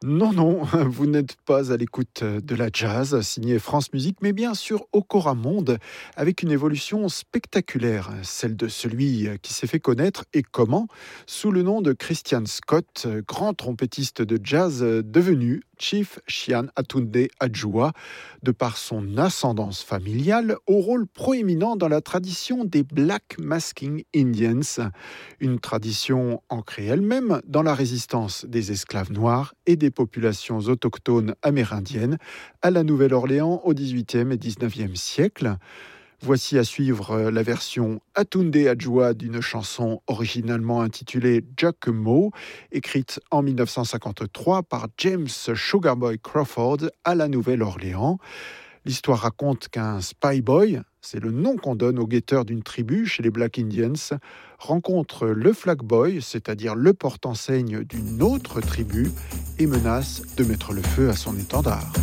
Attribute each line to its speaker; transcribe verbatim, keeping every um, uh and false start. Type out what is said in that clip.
Speaker 1: Non, non, vous n'êtes pas à l'écoute de la jazz, signée France Musique, mais bien sûr Okora Monde, avec une évolution spectaculaire, celle de celui qui s'est fait connaître et comment, sous le nom de Christian Scott, grand trompettiste de jazz devenu Chief Shian Atunde Adjoa, de par son ascendance familiale, au rôle proéminent dans la tradition des Black Masking Indians, une tradition ancrée elle-même dans la résistance des esclaves noirs et des populations autochtones amérindiennes à la Nouvelle-Orléans au dix-huitième et dix-neuvième siècle. Voici à suivre la version Atunde Adjoa d'une chanson originalement intitulée Giacomo, écrite en mille neuf cent cinquante-trois par James Sugarboy Crawford à la Nouvelle-Orléans. L'histoire raconte qu'un spy boy, c'est le nom qu'on donne au guetteur d'une tribu chez les Black Indians, rencontre le flag boy, c'est-à-dire le porte-enseigne d'une autre tribu, et menace de mettre le feu à son étendard.